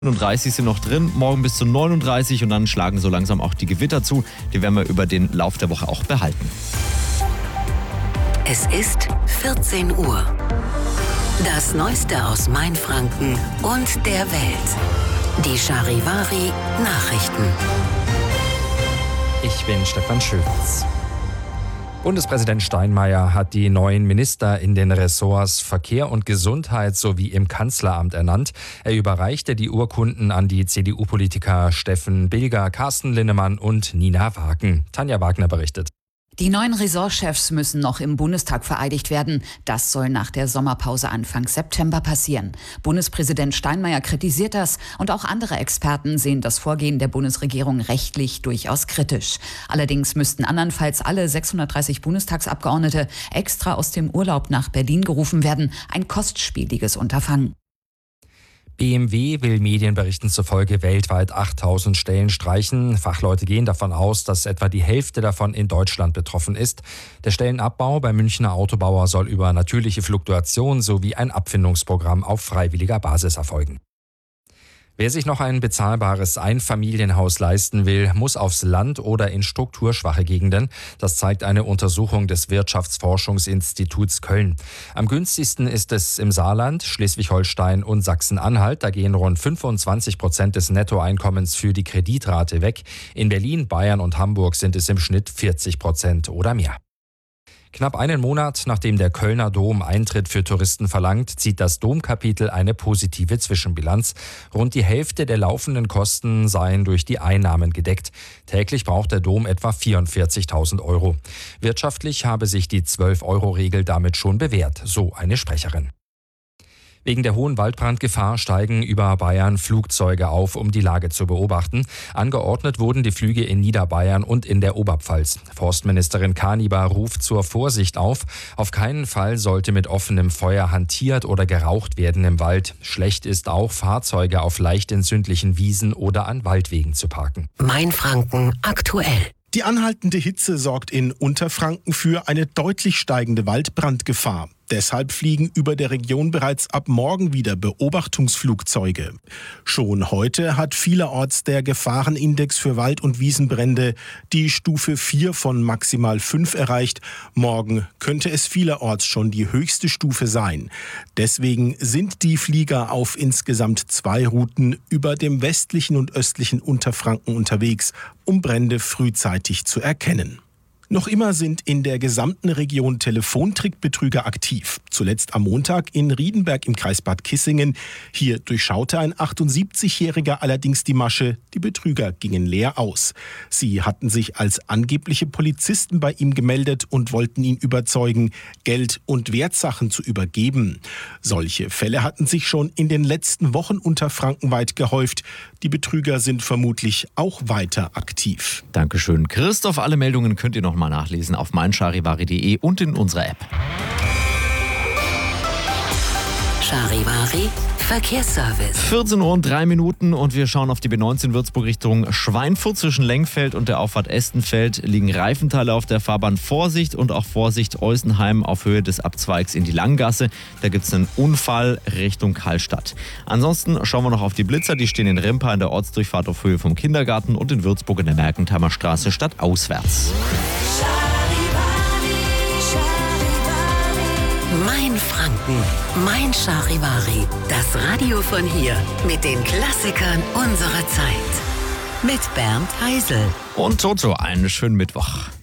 35 sind noch drin, morgen bis zu 39 und dann schlagen so langsam auch die Gewitter zu. Die werden wir über den Lauf der Woche auch behalten. Es ist 14 Uhr. Das Neueste aus Mainfranken und der Welt. Die Charivari Nachrichten. Ich bin Stefan Schöwitz. Bundespräsident Steinmeier hat die neuen Minister in den Ressorts Verkehr und Gesundheit sowie im Kanzleramt ernannt. Er überreichte die Urkunden an die CDU-Politiker Steffen Bilger, Carsten Linnemann und Nina Wagen. Tanja Wagner berichtet. Die neuen Ressortchefs müssen noch im Bundestag vereidigt werden. Das soll nach der Sommerpause Anfang September passieren. Bundespräsident Steinmeier kritisiert das und auch andere Experten sehen das Vorgehen der Bundesregierung rechtlich durchaus kritisch. Allerdings müssten andernfalls alle 630 Bundestagsabgeordnete extra aus dem Urlaub nach Berlin gerufen werden. Ein kostspieliges Unterfangen. BMW will Medienberichten zufolge weltweit 8000 Stellen streichen. Fachleute gehen davon aus, dass etwa die Hälfte davon in Deutschland betroffen ist. Der Stellenabbau beim Münchner Autobauer soll über natürliche Fluktuation sowie ein Abfindungsprogramm auf freiwilliger Basis erfolgen. Wer sich noch ein bezahlbares Einfamilienhaus leisten will, muss aufs Land oder in strukturschwache Gegenden. Das zeigt eine Untersuchung des Wirtschaftsforschungsinstituts Köln. Am günstigsten ist es im Saarland, Schleswig-Holstein und Sachsen-Anhalt. Da gehen rund 25% des Nettoeinkommens für die Kreditrate weg. In Berlin, Bayern und Hamburg sind es im Schnitt 40% oder mehr. Knapp einen Monat nachdem der Kölner Dom Eintritt für Touristen verlangt, zieht das Domkapitel eine positive Zwischenbilanz. Rund die Hälfte der laufenden Kosten seien durch die Einnahmen gedeckt. Täglich braucht der Dom etwa 44.000 Euro. Wirtschaftlich habe sich die 12-Euro-Regel damit schon bewährt, so eine Sprecherin. Wegen der hohen Waldbrandgefahr steigen über Bayern Flugzeuge auf, um die Lage zu beobachten. Angeordnet wurden die Flüge in Niederbayern und in der Oberpfalz. Forstministerin Kanibar ruft zur Vorsicht auf. Auf keinen Fall sollte mit offenem Feuer hantiert oder geraucht werden im Wald. Schlecht ist auch, Fahrzeuge auf leicht entzündlichen Wiesen oder an Waldwegen zu parken. Mainfranken aktuell. Die anhaltende Hitze sorgt in Unterfranken für eine deutlich steigende Waldbrandgefahr. Deshalb fliegen über der Region bereits ab morgen wieder Beobachtungsflugzeuge. Schon heute hat vielerorts der Gefahrenindex für Wald- und Wiesenbrände die Stufe 4 von maximal 5 erreicht. Morgen könnte es vielerorts schon die höchste Stufe sein. Deswegen sind die Flieger auf insgesamt 2 Routen über dem westlichen und östlichen Unterfranken unterwegs, um Brände frühzeitig zu erkennen. Noch immer sind in der gesamten Region Telefontrickbetrüger aktiv. Zuletzt am Montag in Riedenberg im Kreis Bad Kissingen. Hier durchschaute ein 78-Jähriger allerdings die Masche. Die Betrüger gingen leer aus. Sie hatten sich als angebliche Polizisten bei ihm gemeldet und wollten ihn überzeugen, Geld und Wertsachen zu übergeben. Solche Fälle hatten sich schon in den letzten Wochen unterfrankenweit gehäuft. Die Betrüger sind vermutlich auch weiter aktiv. Dankeschön, Christoph. Alle Meldungen könnt ihr noch mal nachlesen auf meincharivari.de und in unserer App. Charivari Verkehrsservice. 14 Uhr und 3 Minuten und wir schauen auf die B19 Würzburg Richtung Schweinfurt. Zwischen Lengfeld und der Auffahrt Estenfeld liegen Reifenteile auf der Fahrbahn. Vorsicht und auch Vorsicht Eusenheim auf Höhe des Abzweigs in die Langgasse. Da gibt es einen Unfall Richtung Hallstatt. Ansonsten schauen wir noch auf die Blitzer. Die stehen in Rimpa in der Ortsdurchfahrt auf Höhe vom Kindergarten und in Würzburg in der Mergentheimer Straße stadtauswärts. Mainfranken, Mein Charivari, das Radio von hier mit den Klassikern unserer Zeit. Mit Bernd Heisel. Und Toto, einen schönen Mittwoch.